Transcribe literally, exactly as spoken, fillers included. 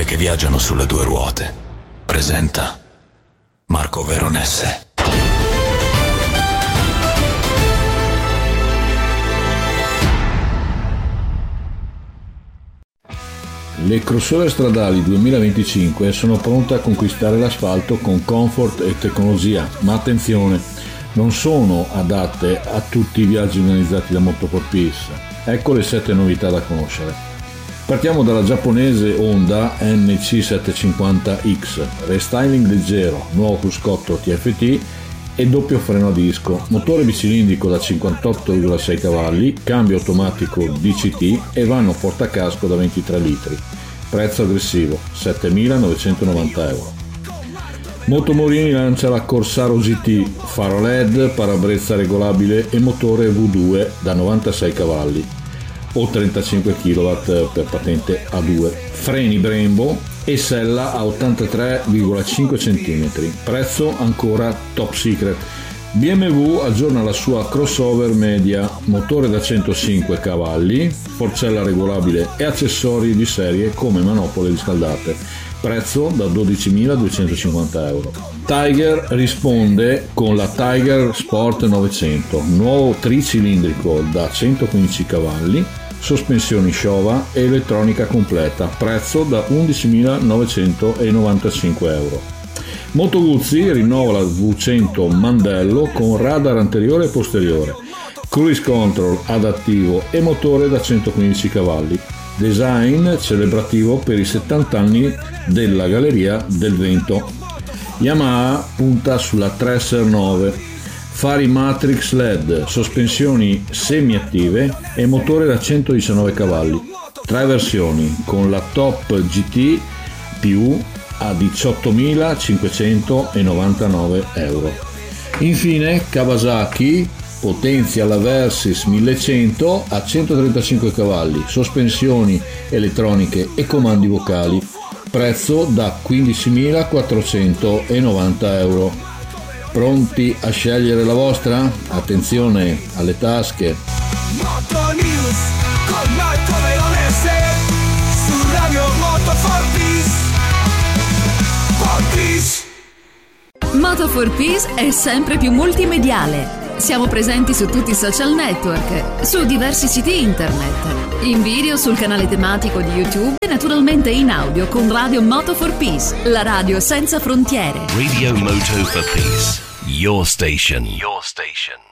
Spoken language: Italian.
quelle che viaggiano sulle due ruote. Presenta Marco Veronese. Le crossover stradali duemilaventicinque sono pronte a conquistare l'asfalto con comfort e tecnologia, ma attenzione, non sono adatte a tutti i viaggi organizzati da Moto four Peace. Ecco le sette novità da conoscere. Partiamo dalla giapponese Honda N C settecentocinquanta X, restyling leggero, nuovo cruscotto T F T e doppio freno a disco, motore bicilindrico da cinquantotto virgola sei cavalli, cambio automatico D C T e vano portacasco da ventitré litri. Prezzo aggressivo, settemilanovecentovananta euro. Moto Morini lancia la Corsaro G T, faro L E D, parabrezza regolabile e motore V due da novantasei cavalli o trentacinque chilowatt per patente A due, freni Brembo e sella a ottantatré virgola cinque centimetri, prezzo ancora top secret. B M W aggiorna la sua crossover media, motore da centocinque cavalli, forcella regolabile e accessori di serie come manopole riscaldate, prezzo da dodicimiladuecentocinquanta euro. Tiger risponde con la Tiger Sport novecento, nuovo tricilindrico da centoquindici cavalli, sospensioni Showa e elettronica completa, prezzo da undicimilanovancentonovantacinque euro. Moto Guzzi rinnova la V cento Mandello con radar anteriore e posteriore, cruise control adattivo e motore da centoquindici cavalli, design celebrativo per i settanta anni della Galleria del Vento. Yamaha punta sulla Tracer nove, fari Matrix L E D, sospensioni semiattive e motore da centodiciannove cavalli, tre versioni con la Top G T più a diciottomilacinquecentonovantanove euro. Infine Kawasaki potenzia la Versys millecento a centotrentacinque cavalli, sospensioni elettroniche e comandi vocali, prezzo da quindicimilaquattrocentonovanta euro. Pronti a scegliere la vostra? Attenzione alle tasche. Moto News con Marco Veronese su Radio Moto four Peace. Moto four Peace è sempre più multimediale. Siamo presenti su tutti i social network, su diversi siti internet, in video sul canale tematico di YouTube e naturalmente in audio con Radio Moto four Peace, la radio senza frontiere. Radio Moto four Peace, your station, your station.